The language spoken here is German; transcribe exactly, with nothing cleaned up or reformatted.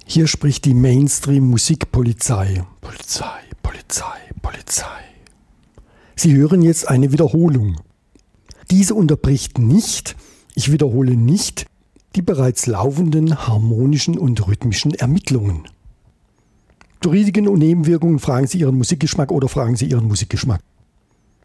Hier spricht die Mainstream-Musikpolizei. Polizei, Polizei, Polizei. Sie hören jetzt eine Wiederholung. Diese unterbricht nicht, ich wiederhole nicht, die bereits laufenden harmonischen und rhythmischen Ermittlungen. Zu Risiken und Nebenwirkungen fragen Sie Ihren Musikgeschmack oder fragen Sie Ihren Musikgeschmack.